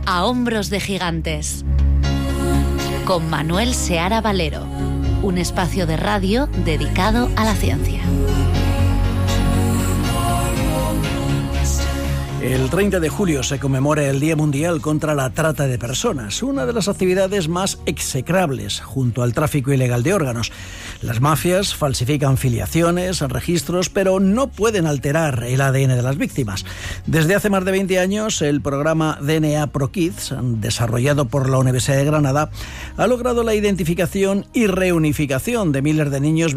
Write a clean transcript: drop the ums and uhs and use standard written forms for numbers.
A hombros de gigantes. Con Manuel Seara Valero. Un espacio de radio dedicado a la ciencia. El 30 de julio se conmemora el Día Mundial contra la Trata de Personas, una de las actividades más execrables junto al tráfico ilegal de órganos. Las mafias falsifican filiaciones, registros, pero no pueden alterar el ADN de las víctimas. Desde hace más de 20 años, el programa DNA Pro Kids, desarrollado por la Universidad de Granada, ha logrado la identificación y reunificación de miles de niños